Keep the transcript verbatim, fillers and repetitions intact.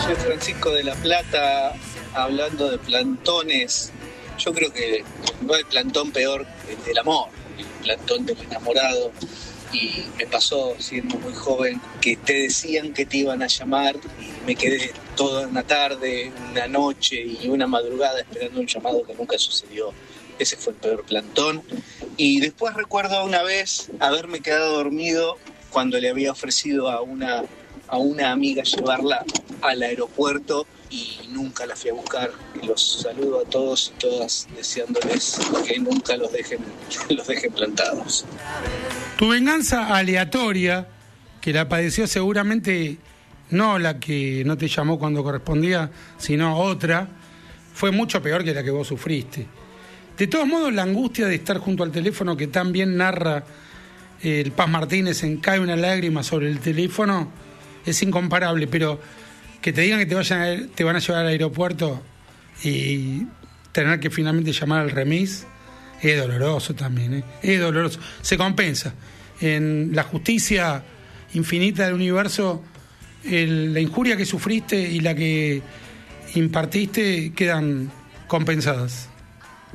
soy Francisco de la Plata, hablando de plantones. Yo creo que no hay plantón peor que el del amor, el plantón del enamorado. Y me pasó, siendo muy joven, que te decían que te iban a llamar y me quedé toda una tarde, una noche y una madrugada esperando un llamado que nunca sucedió. Ese fue el peor plantón. Y después recuerdo una vez haberme quedado dormido cuando le había ofrecido a una, a una amiga llevarla al aeropuerto y nunca la fui a buscar. Los saludo a todos y todas deseándoles que nunca los dejen, los dejen plantados. Tu venganza aleatoria, que la padeció seguramente no la que no te llamó cuando correspondía, sino otra, fue mucho peor que la que vos sufriste. De todos modos, la angustia de estar junto al teléfono que tan bien narra el Paz Martínez en Cae una lágrima sobre el teléfono es incomparable, pero que te digan que te, vayan a, te van a llevar al aeropuerto y tener que finalmente llamar al remis es doloroso también, ¿eh? Es doloroso. Se compensa. En la justicia infinita del universo, el, la injuria que sufriste y la que impartiste quedan compensadas.